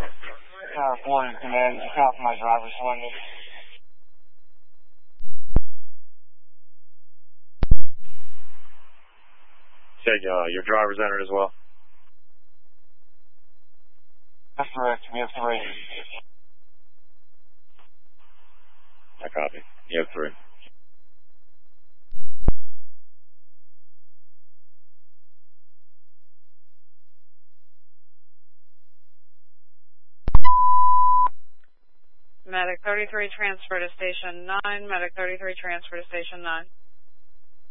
Florida Command, just off my driver's window. Said your driver's entered as well? That's correct. We have 3. I copy. You have 3. Medic 33 transfer to station 9. Medic 33 transfer to station 9.